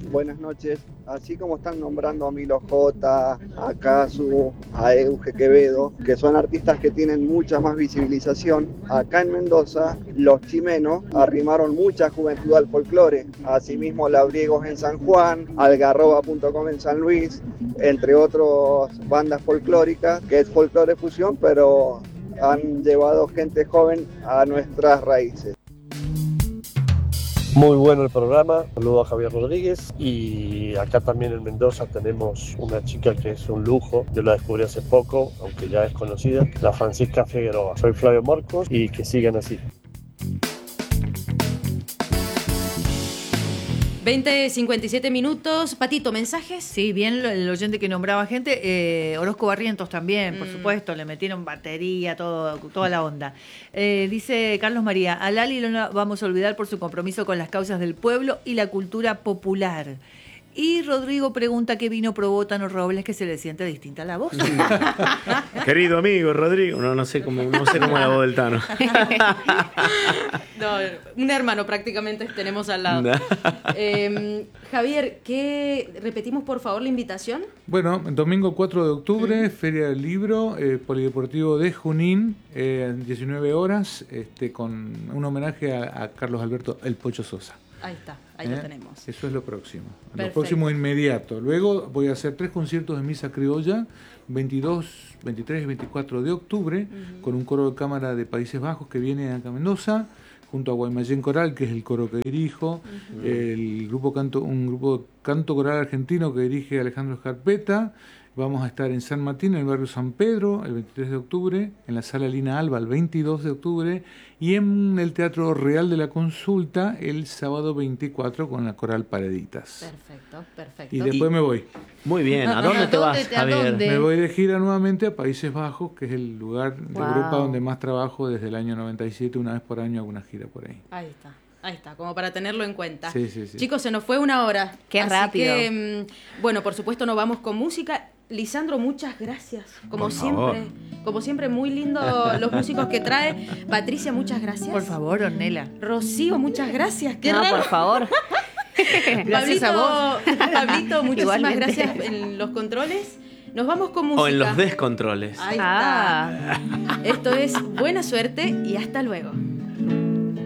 Buenas noches. Así como están nombrando a Milo J, a Casu, a Euge Quevedo, que son artistas que tienen mucha más visibilización, acá en Mendoza los chimenos arrimaron mucha juventud al folclore. Asimismo, Labriegos en San Juan, Algarroba.com en San Luis, entre otras bandas folclóricas, que es folclore fusión, pero han llevado gente joven a nuestras raíces. Muy bueno el programa, saludo a Javier Rodríguez y acá también en Mendoza tenemos una chica que es un lujo, yo la descubrí hace poco, aunque ya es conocida, la Francisca Figueroa. Soy Flavio Marcos y que sigan así. 20:57 minutos. Patito, ¿mensajes? Sí, bien el oyente que nombraba gente. Orozco Barrientos también, por supuesto, le metieron batería, toda la onda. Dice Carlos María, a Lali no la vamos a olvidar por su compromiso con las causas del pueblo y la cultura popular. Y Rodrigo pregunta qué vino probó Tano Robles, que se le siente distinta la voz. Querido amigo Rodrigo, no sé cómo es la voz del Tano. No, un hermano prácticamente tenemos al lado. Javier, repetimos por favor la invitación. Bueno, domingo 4 de octubre, Feria del Libro, Polideportivo de Junín, 19 horas, con un homenaje a Carlos Alberto El Pocho Sosa. Ahí está, ahí lo tenemos. Eso es lo próximo. Perfecto. Lo próximo inmediato. Luego voy a hacer 3 conciertos de misa criolla, 22, 23 y 24 de octubre, con un coro de cámara de Países Bajos que viene acá a Mendoza, junto a Guaymallén Coral, que es el coro que dirijo, un grupo canto coral argentino que dirige Alejandro Escarpeta. Vamos a estar en San Martín, en el barrio San Pedro, el 23 de octubre, en la Sala Lina Alba, el 22 de octubre, y en el Teatro Real de la Consulta, el sábado 24, con la Coral Pareditas. Perfecto. Y después me voy. Muy bien, ¿a dónde te vas, Javier? Me voy de gira nuevamente a Países Bajos, que es el lugar de Europa donde más trabajo desde el año 97, una vez por año hago una gira por ahí. Ahí está, como para tenerlo en cuenta. Sí. Chicos, se nos fue una hora. Qué así rápido. Que, bueno, por supuesto nos vamos con música. Lisandro, muchas gracias. Como siempre, muy lindo los músicos que trae. Patricia, muchas gracias. Por favor, Ornella. Rocío, muchas gracias. Qué No, raro. por favor. Gracias a vos. Pablito, muchísimas Igualmente. gracias en los controles. Nos vamos con música. O en los descontroles. Ahí está. Esto es Buena Suerte y hasta luego.